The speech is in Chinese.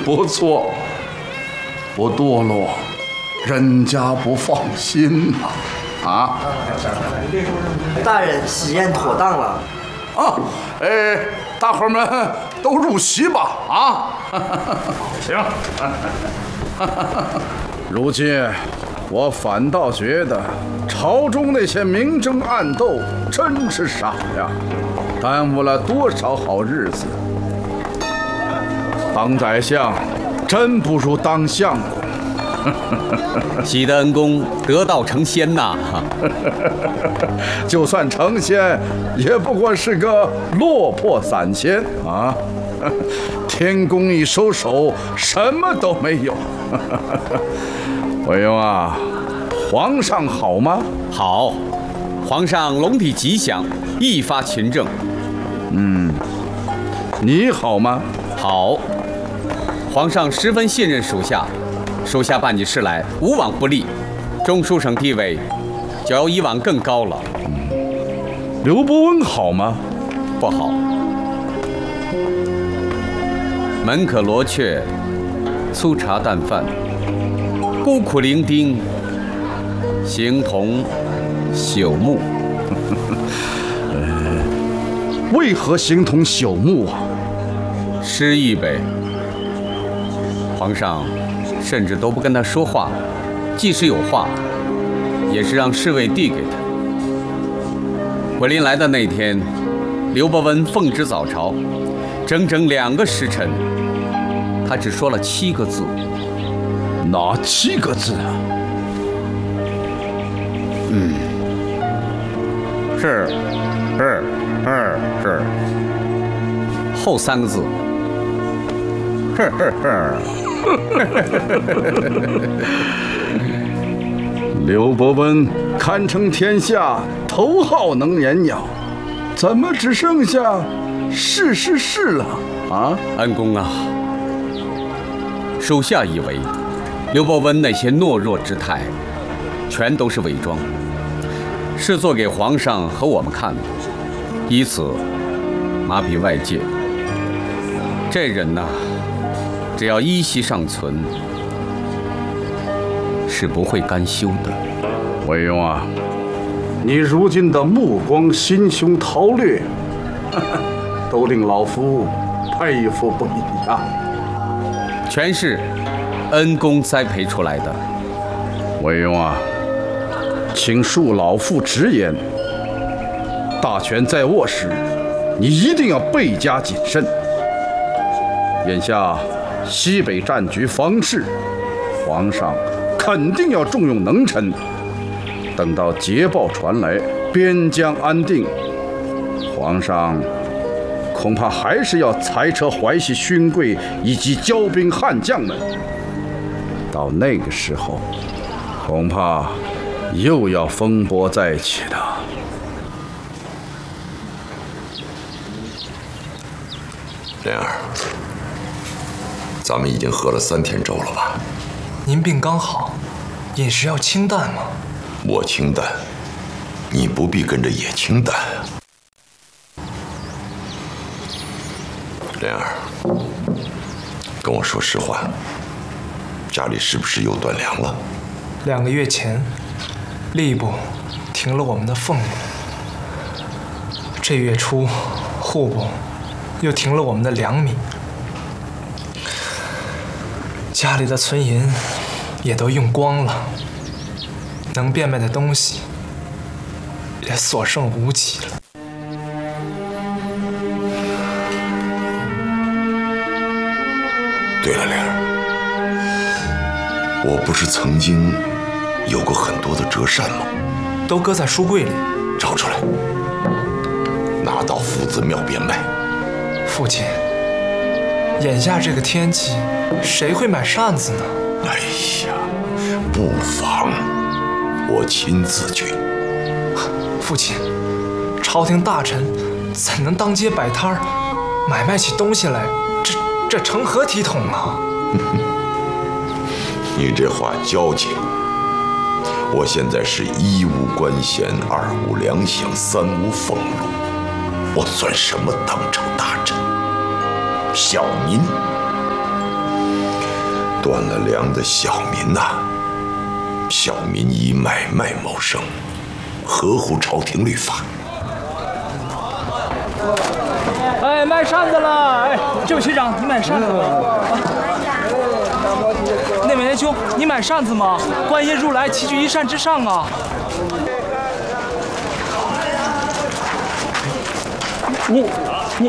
不错，不堕落，人家不放心呐。啊！ 大人，喜宴妥当了。 啊，大伙儿们都入席吧！啊，行。如今我反倒觉得朝中那些明争暗斗真是傻呀，耽误了多少好日子。当宰相真不如当相公。 喜得恩公得道成仙呐！ 就算成仙，也不过是个落魄散仙啊！天公一收手，什么都没有。魏庸啊，皇上好吗？ 好，皇上龙体吉祥，一发勤政。 你好吗？ 好，皇上十分信任属下。属下办起事来无往不利，中书省地位就要以往更高了。 刘伯温好吗？ 不好，门可罗雀，粗茶淡饭，孤苦伶仃，形同朽木。 为何形同朽木啊？ 失忆呗。皇上甚至都不跟他说话，即使有话，也是让侍卫递给他。我临来的那天，刘伯温奉旨早朝，整整2个时辰，他只说了7个字。 哪7个字啊？ 是。后3个字。 刘伯温堪称天下头号能言鸟，怎么只剩下是了啊？ 恩公啊，属下以为刘伯温那些懦弱之态，全都是伪装，是做给皇上和我们看的，以此麻痹外界。这人呐，只要依稀尚存，是不会甘休的。 魏庸啊，你如今的目光、心胸、韬略，都令老夫佩服不已啊！ 全是恩公栽培出来的。 魏庸啊，请恕老夫直言，大权在握时，你一定要倍加谨慎。眼下西北战局方势，皇上肯定要重用能臣。等到捷报传来，边疆安定，皇上恐怕还是要裁撤淮西勋贵以及骄兵悍将们。到那个时候，恐怕又要风波再起的。 莲儿，咱们已经喝了3天粥了吧？ 您病刚好，饮食要清淡嘛。 我清淡，你不必跟着也清淡啊。莲儿，跟我说实话，家里是不是又断粮了 ？2个月前，吏部停了我们的俸禄，这月初，户部又停了我们的粮米，家里的存银也都用光了，能变卖的东西也所剩无几了。 对了，莲儿，我不是曾经有过很多的折扇吗？ 都搁在书柜里。 找出来，拿到夫子庙变卖。 父亲，眼下这个天气，谁会买扇子呢？ 哎呀，不妨，我亲自去。 父亲，朝廷大臣怎能当街摆摊儿，买卖起东西来？这成何体统啊！ 你这话矫情。我现在是1无官衔，2无粮饷，3无俸禄，我算什么当朝大臣？小民。 断了粮的小民呐，小民以买卖谋生，合乎朝廷律法。 哎，卖扇子了！哎，这位学长，你买扇子吗？那位年兄，你买扇子吗？观音如来齐聚一扇之上啊！ 你